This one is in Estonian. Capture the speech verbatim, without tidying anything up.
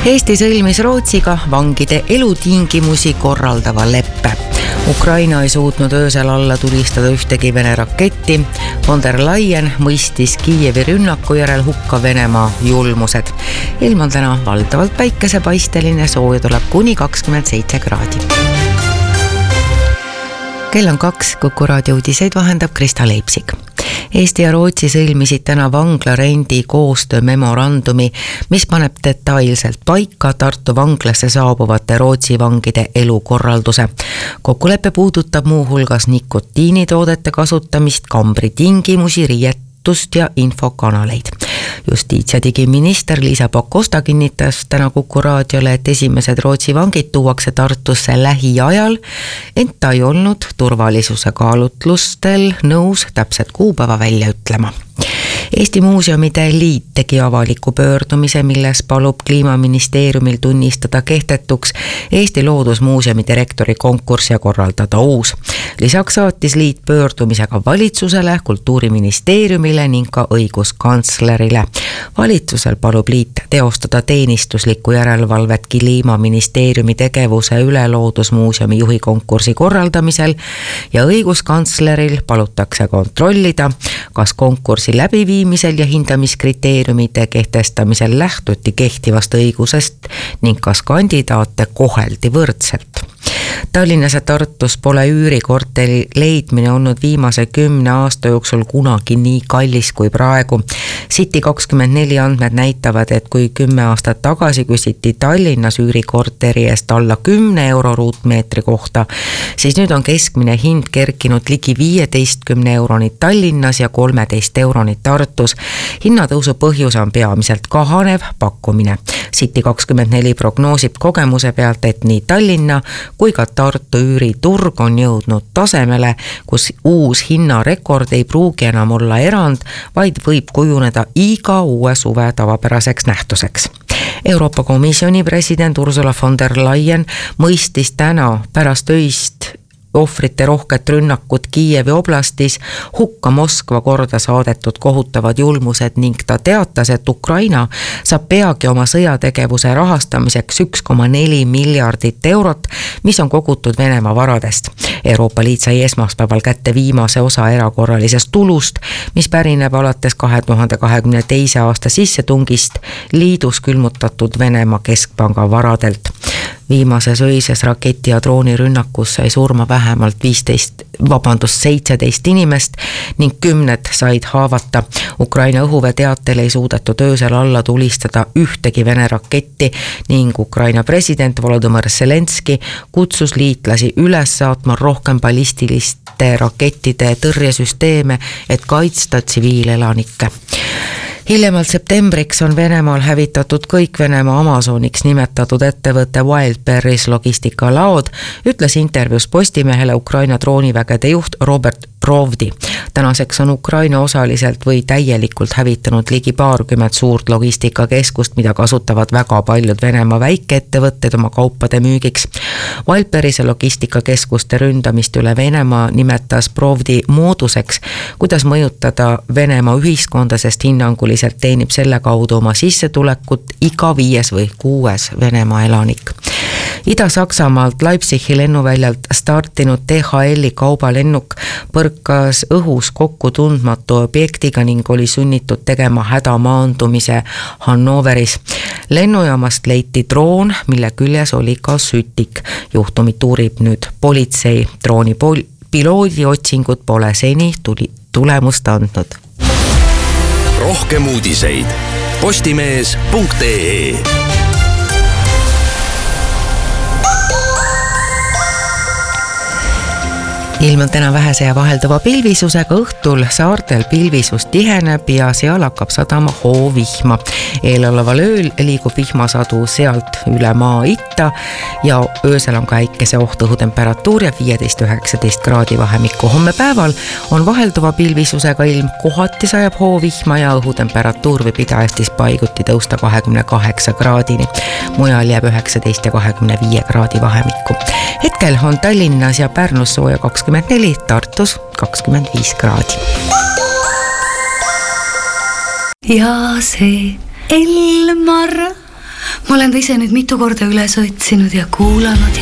Eesti sõlmis Rootsiga vangide elutingimusi korraldava leppe. Ukraina ei suutnud öösel alla tulistada ühtegi Vene raketti. Von der Leyen mõistis Kiievi rünnaku järel hukka Venemaa julmused. Ilm on täna valdavalt päikesepaisteline, sooja tuleb kuni kakskümmend seitse kraadi. Kell on kaks, Kuku raadio uudiseid vahendab Krista Leipsik. Eesti ja Rootsi sõlmisid täna vanglarendi koostöö memorandumi, mis paneb detailselt paika Tartu vanglasse saabuvate Rootsi vangide elukorralduse. Kokkulepe puudutab muu hulgas nikotiinitoodete kasutamist, kambri tingimusi, riietust ja infokanaleid. Justiits- ja digiminister Liisa Pakosta kinnitas täna Kuku raadiole, et esimesed Rootsi vangid tuuakse Tartusse lähiajal, ent ta ei olnud turvalisuse kaalutlustel nõus täpset kuupäeva välja ütlema. Eesti Muuseumide Liit tegi avaliku pöördumise, milles palub Kliimaministeeriumil tunnistada kehtetuks Eesti Loodusmuuseumi direktori konkurss ja korraldada uus. Lisaks saatis liit pöördumisega valitsusele, Kultuuriministeeriumile ning ka õiguskantslerile. Valitsusel palub liit teostada teenistuslikku järelevalvet Kliimaministeeriumi tegevuse üle Loodusmuuseumi juhi konkursi korraldamisel ja õiguskantsleril palutakse kontrollida, kas konkursi läbiviimisel ja hindamiskriteeriumide kehtestamisel lähtuti kehtivast õigusest ning kas kandidaate koheldi võrdselt. Tallinnas ja Tartus pole üürikorteri leidmine olnud viimase kümne aasta jooksul kunagi nii kallis kui praegu. City kakskümmend neli andmed näitavad, et kui kümme aastat tagasi küsiti Tallinnas üürikorteri eest alla kümne euro ruutmeetri kohta, siis nüüd on keskmine hind kerkinud ligi viieteistkümne euroni Tallinnas ja kolmeteist euroni Tartus. Hinnatõusu põhjus on peamiselt kahanev pakkumine. City kakskümmend neli prognoosib kogemuse pealt, et nii Tallinna kui ka Tartu üüriturg on jõudnud tasemele, kus uus hinnarekord ei pruugi enam olla erand, vaid võib kujuneda iga uue suve tavapäraseks nähtuseks. Euroopa Komisjoni president Ursula von der Leyen mõistis täna pärast öist ohvrite rohket rünnakut Kiievi oblastis hukka Moskva korda saadetud kohutavad julmused ning ta teatas, et Ukraina saab peagi oma sõjategevuse rahastamiseks üks koma neli miljardit eurot, mis on kogutud Venemaa varadest. Euroopa Liit sai esmaspäeval kätte viimase osa erakorralisest tulust, mis pärineb alates kahe tuhande kahekümne teise aasta sissetungist liidus külmutatud Venemaa keskpanga varadelt. Viimases öises raketi ja droonirünnakus sai surma vähemalt viisteist, vabandust, seitseteist inimest ning kümned said haavata. Ukraina õhuväe teatel ei suudetud öösel alla tulistada ühtegi Vene raketti ning Ukraina president Volodymyr Zelenski kutsus liitlasi üles saatma rohkem ballistiliste rakettide tõrjesüsteeme, et kaitsta tsiviilelanikke. Hiljemalt septembriks on Venemaal hävitatud kõik Venemaa Amazoniks nimetatud ettevõtte Wildberries logistikalaod, ütles intervjuus Postimehele Ukraina droonivägede juht Robert Provdi. Tänaseks on Ukraina osaliselt või täielikult hävitanud ligi paarkümmend suurt logistikakeskust, mida kasutavad väga paljud Venemaa väikeettevõtted oma kaupade müügiks. Wildberriese logistikakeskuste ründamist üle Venemaa nimetas Provdi mooduseks, kuidas mõjutada Venemaa ühiskonda, sest hinnanguliselt teenib selle kaudu oma sissetulekut iga viies või kuues Venemaa elanik. Ida-Saksamaalt Leipzigi lennuväljalt startinud D H L-i kaubalennuk põrkas õhus kokku tundmatu objektiga ning oli sunnitud tegema hädamaandumise Hannoveris. Lennujaamast leiti droon, mille küljes oli ka sütik. Juhtumit uurib nüüd politsei. Drooni pol- piloodi otsingut pole seni tuli tulemust andnud. Rohkem uudiseid postimees punkt ee. Ilm on täna vähese ja vahelduva pilvisusega, õhtul saartel pilvisus tiheneb ja seal hakkab sadama hoovihma. Eeloleval ööl liigub vihmasadu sealt üle maa itta ja öösel on ka äikese oht, õhutemperatuur ja viieteist üheksateist kraadi vahemikku. Homme päeval on vahelduva pilvisusega ilm, kohati sajab hoovihma ja õhutemperatuur võib Ida-Eestis paiguti tõusta kahekümne kaheksa kraadini. Mujal jääb üheksateist ja kahekümne viie kraadi vahemikku. Hetkel on Tallinnas ja Pärnus sooja kakskümmend neli, Tartus kakskümmend viis kraadi. Ja see Elmar ma olen ta ise nüüd mitu korda üles otsinud ja kuulanud ja